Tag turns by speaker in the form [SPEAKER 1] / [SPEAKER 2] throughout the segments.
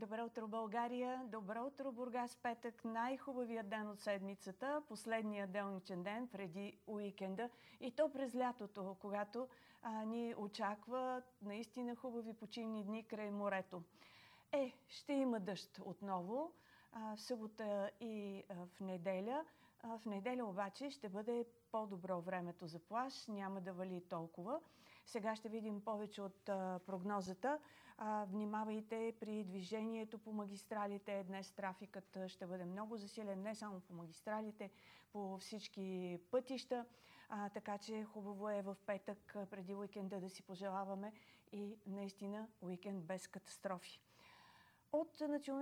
[SPEAKER 1] Добро утро, България! Добро утро, Бургас! Петък, най-хубавият ден от седмицата, последният делничен ден преди уикенда и то през лятото, когато ни очакват наистина хубави почивни дни край морето. Ще има дъжд отново в събота и в неделя. В неделя обаче ще бъде по-добро времето за плаж, няма да вали толкова. Сега ще видим повече от прогнозата. Внимавайте при движението по магистралите. Днес трафикът ще бъде много засилен, не само по магистралите, по всички пътища. Така че хубаво е в петък преди уикенда да си пожелаваме и наистина уикенд без катастрофи. От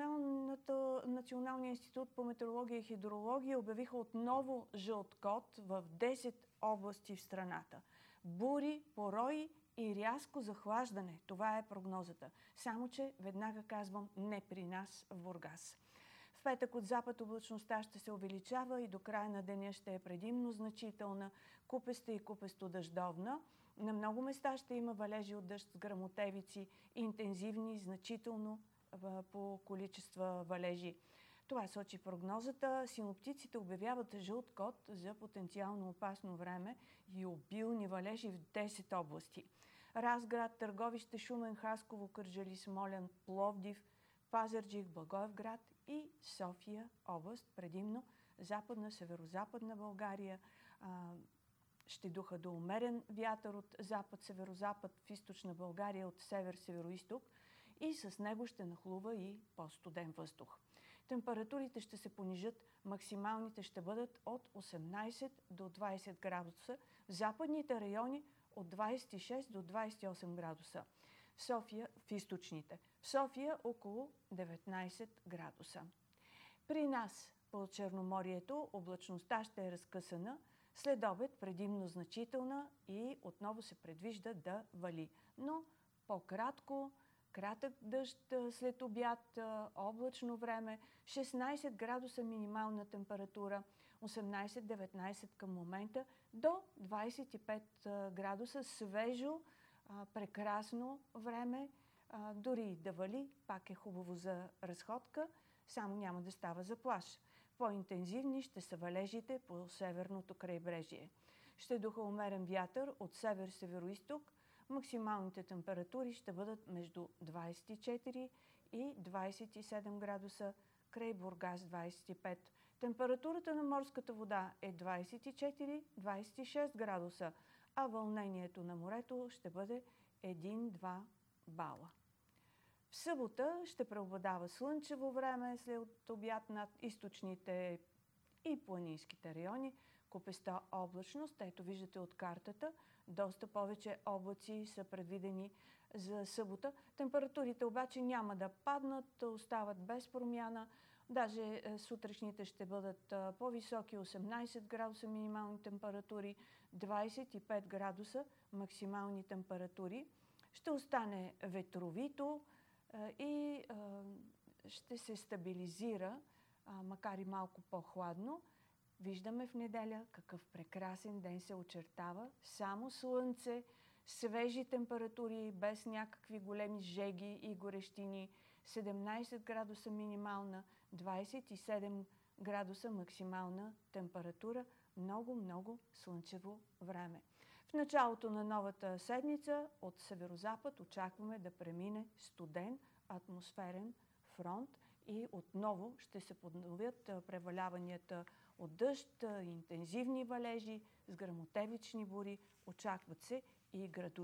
[SPEAKER 1] Националния институт по метеорология и хидрология обявиха отново жълт код в 10 области в страната. Бури, порои и рязко захлаждане. Това е прогнозата. Само че, веднага казвам, не при нас в Бургас. В петък от запад облачността ще се увеличава и до края на деня ще е предимно значителна, купеста и купесто-дъждовна. На много места ще има валежи от дъжд с гръмотевици, интензивни, значително по количества валежи. Това сочи прогнозата. Синоптиците обявяват жълт код за потенциално опасно време и обилни валежи в 10 области. Разград, Търговище, Шумен, Хасково, Кърджали, Смолян, Пловдив, Пазарджик, Благоевград и София област, предимно западна, северозападна България. Ще духа до умерен вятър от запад-северозапад, в източна България от север-североизток и с него ще нахлува и по-студен въздух. Температурите ще се понижат, максималните ще бъдат от 18 до 20 градуса, в западните райони от 26 до 28 градуса. В София, в източните. В София около 19 градуса. При нас по Черноморието облачността ще е разкъсана, след обед предимно значителна и отново се предвижда да вали. Но по-кратко, кратък дъжд след обяд, облачно време, 16 градуса минимална температура, 18-19 към момента, до 25 градуса свежо, прекрасно време, дори да вали, пак е хубаво за разходка, само няма да става за плаж. По-интензивни ще са валежите по северното крайбрежие. Ще духа умерен вятър от север-североизток. Максималните температури ще бъдат между 24 и 27 градуса, край Бургас 25. Температурата на морската вода е 24-26 градуса, а вълнението на морето ще бъде 1-2 бала. В събота ще преобладава слънчево време след обяд над източните и планинските райони. Купеста облачност, ето виждате от картата, доста повече облаци са предвидени за събота. Температурите обаче няма да паднат, остават без промяна. Даже сутрешните ще бъдат по-високи, 18 градуса минимални температури, 25 градуса максимални температури. Ще остане ветровито и ще се стабилизира, макар и малко по-хладно. Виждаме в неделя какъв прекрасен ден се очертава. Само слънце, свежи температури, без някакви големи жеги и горещини. 17 градуса минимална, 27 градуса максимална температура. Много слънчево време. В началото на новата седмица от северозапад очакваме да премине студен атмосферен фронт и отново ще се подновят преваляванията от дъжд, интензивни валежи с гръмотевични бури. Очакват се и градушки.